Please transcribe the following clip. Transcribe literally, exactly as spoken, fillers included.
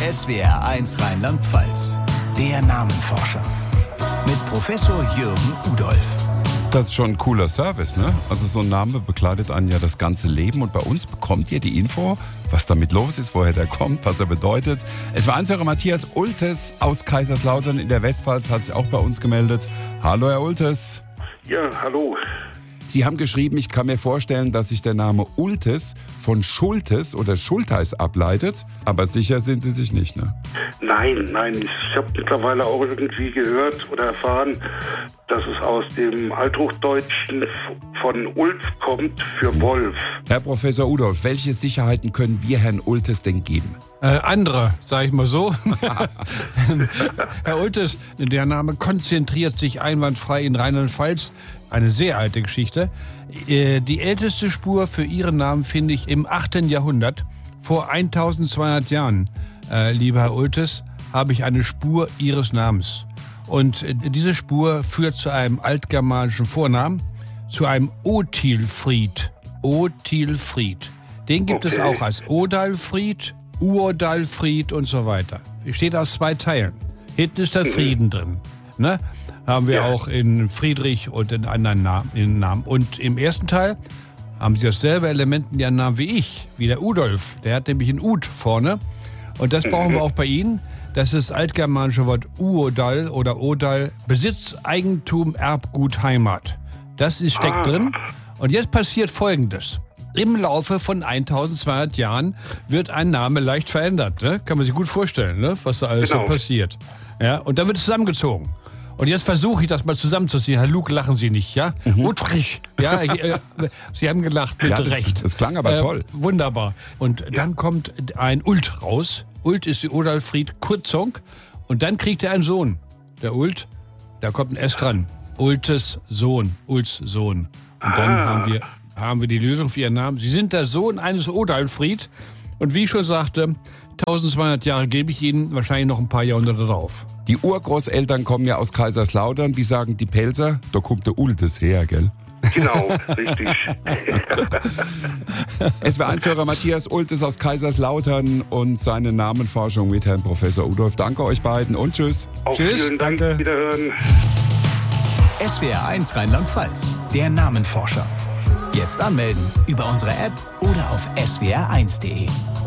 S W R eins Rheinland-Pfalz. Der Namenforscher. Mit Professor Jürgen Udolph. Das ist schon ein cooler Service, ne? Also so ein Name begleitet einen ja das ganze Leben und bei uns bekommt ihr die Info, was damit los ist, woher der kommt, was er bedeutet. Es war Anführer Matthias Ultes aus Kaiserslautern in der Westpfalz, hat sich auch bei uns gemeldet. Hallo, Herr Ultes. Ja, hallo. Sie haben geschrieben, ich kann mir vorstellen, dass sich der Name Ultes von Schultes oder Schultheiß ableitet, aber sicher sind Sie sich nicht, ne? Nein, nein, ich habe mittlerweile auch irgendwie gehört oder erfahren, dass es aus dem Althochdeutschen von Ulf kommt für Wolf. Herr Professor Udolph, welche Sicherheiten können wir Herrn Ultes denn geben? Äh, andere, sage ich mal so. Herr Ultes, der Name konzentriert sich einwandfrei in Rheinland-Pfalz. Eine sehr alte Geschichte. Die älteste Spur für Ihren Namen finde ich im achten Jahrhundert. Vor eintausendzweihundert Jahren, äh, lieber Herr Ultes, habe ich eine Spur Ihres Namens. Und diese Spur führt zu einem altgermanischen Vornamen, zu einem Otilfried. Otilfried. Den gibt okay. es auch als Odalfried, Urdalfried und so weiter. Besteht aus zwei Teilen. Hinten ist der Frieden drin. Ne? Haben wir ja. auch in Friedrich und in anderen Namen, in Namen. Und im ersten Teil haben sie dasselbe Element in ihren Namen wie ich, wie der Udolph. Der hat nämlich ein Ud vorne. Und das brauchen wir auch bei Ihnen. Das ist das altgermanische Wort Uodal oder Odal, Besitz, Eigentum, Erbgut, Heimat. Das ist, steckt drin. Und jetzt passiert Folgendes. Im Laufe von eintausendzweihundert Jahren wird ein Name leicht verändert. Ne? Kann man sich gut vorstellen, ne? Was da alles genau. so passiert. Ja? Und dann wird es zusammengezogen. Und jetzt versuche ich das mal zusammenzuziehen. Herr Luke, lachen Sie nicht, ja? Mhm. Uttrich, ja, äh, Sie haben gelacht, mit ja, das, Recht. Das klang aber äh, toll. Wunderbar. Und ja. dann kommt ein Ult raus. Ult ist die Odalfried Kurzung. Und dann kriegt er einen Sohn. Der Ult, da kommt ein S dran. Ultes Sohn, Ults Sohn. Und dann ah. haben wir, haben wir die Lösung für Ihren Namen. Sie sind der Sohn eines Odalfried. Und wie ich schon sagte, eintausendzweihundert Jahre gebe ich Ihnen, wahrscheinlich noch ein paar Jahrhunderte drauf. Die Urgroßeltern kommen ja aus Kaiserslautern. Wie sagen die Pelzer? Da kommt der Ultes her, gell? Genau, richtig. Es war Anführer Matthias Ultes aus Kaiserslautern und seine Namenforschung mit Herrn Professor Udolph. Danke euch beiden und tschüss. Auch tschüss, vielen Dank. danke. Wiederhören. S W R eins Rheinland-Pfalz, der Namenforscher. Jetzt anmelden über unsere App oder auf S W R eins punkt de.